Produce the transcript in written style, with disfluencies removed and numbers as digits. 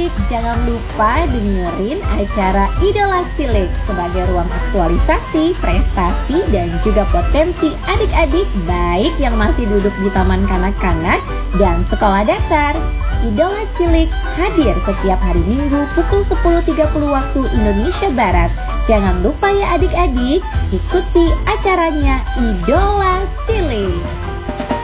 Cilik, jangan lupa dengerin acara Idola Cilik sebagai ruang aktualisasi, prestasi, dan juga potensi adik-adik baik yang masih duduk di taman kanak-kanak dan sekolah dasar. Idola Cilik hadir setiap hari Minggu pukul 10.30 waktu Indonesia Barat. Jangan lupa ya adik-adik, ikuti acaranya Idola Cilik.